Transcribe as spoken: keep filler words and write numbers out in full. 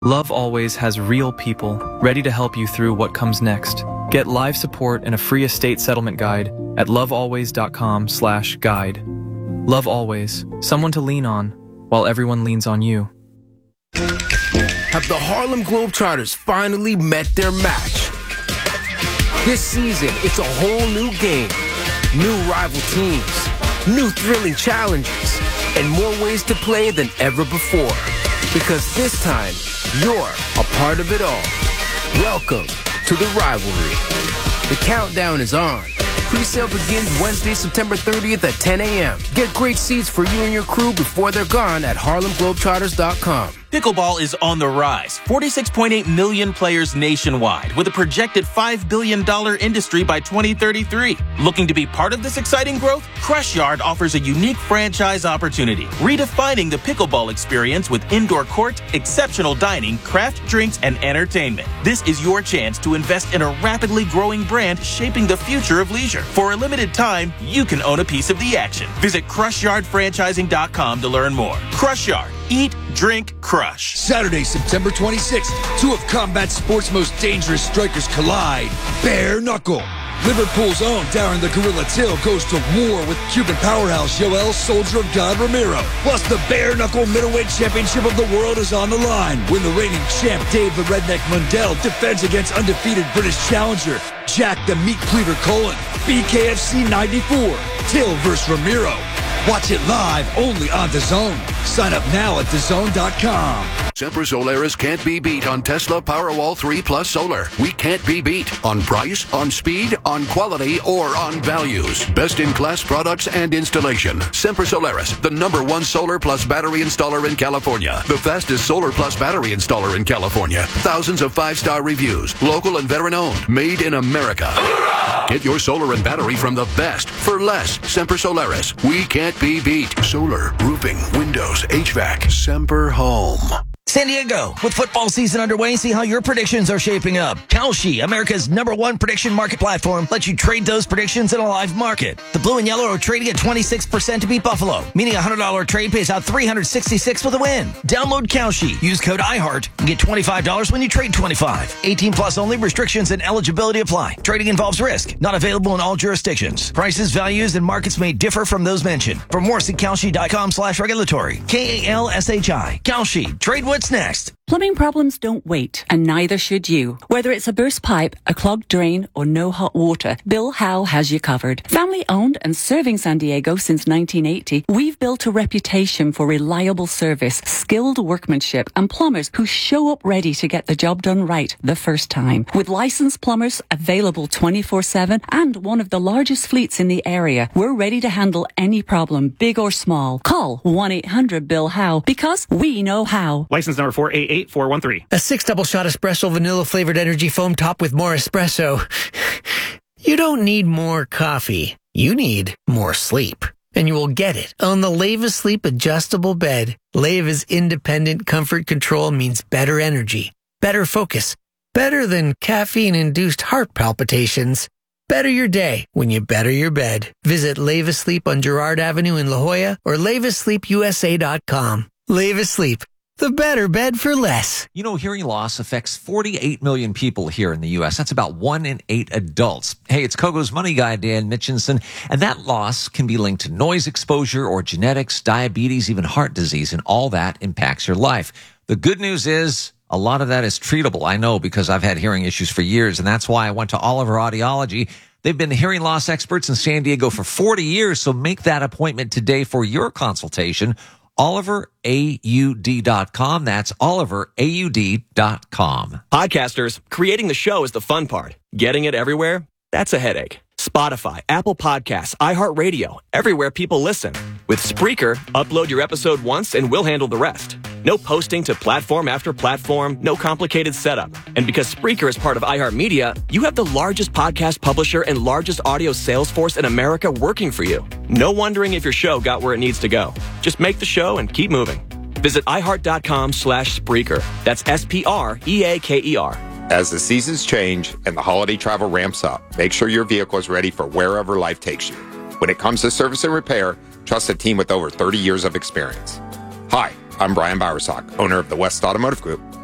Love Always has real people ready to help you through what comes next. Get live support and a free estate settlement guide at lovealways.com slash guide. Love Always, someone to lean on while everyone leans on you. Have the Harlem Globetrotters finally met their match? This season, it's a whole new game. New rival teams, new thrilling challenges, and more ways to play than ever before. Because this time, you're a part of it all. Welcome to the rivalry. The countdown is on. Pre-sale begins Wednesday, September thirtieth at ten a.m. Get great seats for you and your crew before they're gone at harlem globetrotters dot com. Pickleball is on the rise. forty-six point eight million players nationwide, with a projected five billion dollars industry by twenty thirty-three. Looking to be part of this exciting growth? Crush Yard offers a unique franchise opportunity, redefining the pickleball experience with indoor court, exceptional dining, craft drinks, and entertainment. This is your chance to invest in a rapidly growing brand shaping the future of leisure. For a limited time, you can own a piece of the action. Visit crush yard franchising dot com to learn more. Crush Yard. Eat, drink, crush. Saturday, September twenty-sixth, two of combat sports' most dangerous strikers collide. Bare Knuckle. Liverpool's own Darren the Gorilla Till goes to war with Cuban powerhouse Yoel Soldier of God Romero. Plus, the Bare Knuckle Middleweight Championship of the World is on the line when the reigning champ Dave the Redneck Mundell defends against undefeated British challenger Jack the Meat Cleaver Cullen. B K F C ninety-four. Till versus Romero. Watch it live only on DAZN. Sign up now at dazone dot com. Semper Solaris can't be beat on Tesla Powerwall three Plus Solar. We can't be beat on price, on speed, on quality, or on values. Best-in-class products and installation. Semper Solaris, the number one solar plus battery installer in California. The fastest solar plus battery installer in California. Thousands of five-star reviews. Local and veteran-owned. Made in America. Get your solar and battery from the best for less. Semper Solaris. We can't be beat. Solar, roofing, windows, H V A C. Semper Home. San Diego, with football season underway, see how your predictions are shaping up. Kalshi, America's number one prediction market platform, lets you trade those predictions in a live market. The Blue and Yellow are trading at twenty-six percent to beat Buffalo, meaning a one hundred dollars trade pays out three hundred sixty-six with a win. Download Kalshi, use code iHeart, and get twenty-five dollars when you trade twenty-five. eighteen plus only, restrictions and eligibility apply. Trading involves risk, not available in all jurisdictions. Prices, values, and markets may differ from those mentioned. For more, see Kalshi dot com slash regulatory. K A L S H I. Kalshi. Trade what's next. Plumbing problems don't wait, and neither should you. Whether it's a burst pipe, a clogged drain, or no hot water, Bill Howe has you covered. Family owned and serving San Diego since nineteen eighty, we've built a reputation for reliable service, skilled workmanship, and plumbers who show up ready to get the job done right the first time. With licensed plumbers available twenty-four seven and one of the largest fleets in the area, we're ready to handle any problem, big or small. Call one eight hundred Bill Howe because we know how. License number four eight eight four one three. A six double shot espresso vanilla flavored energy foam top with more espresso. You don't need more coffee. You need more sleep. And you will get it on the Leva Sleep adjustable bed. Leva's independent comfort control means better energy, better focus, better than caffeine-induced heart palpitations. Better your day when you better your bed. Visit Leva Sleep on Girard Avenue in La Jolla or leva sleep u s a dot com. Leva Sleep. The better bed for less. You know, hearing loss affects forty-eight million people here in the U S. That's about one in eight adults. Hey, it's Kogo's money guy, Dan Mitchinson, and that loss can be linked to noise exposure or genetics, diabetes, even heart disease, and all that impacts your life. The good news is a lot of that is treatable. I know because I've had hearing issues for years, and that's why I went to Oliver Audiology. They've been hearing loss experts in San Diego for forty years, so make that appointment today for your consultation. Oliver A U D dot com. That's Oliver A U D dot com. Podcasters, creating the show is the fun part. Getting it everywhere? That's a headache. Spotify, Apple Podcasts, iHeartRadio, everywhere people listen. With Spreaker, upload your episode once and we'll handle the rest. No posting to platform after platform, no complicated setup. And because Spreaker is part of iHeartMedia, you have the largest podcast publisher and largest audio sales force in America working for you. No wondering if your show got where it needs to go. Just make the show and keep moving. Visit iHeart.com slash Spreaker. That's S P R E A K E R. As the seasons change and the holiday travel ramps up, make sure your vehicle is ready for wherever life takes you. When it comes to service and repair, trust a team with over thirty years of experience. Hi, I'm Brian Bowersock, owner of the West Automotive Group.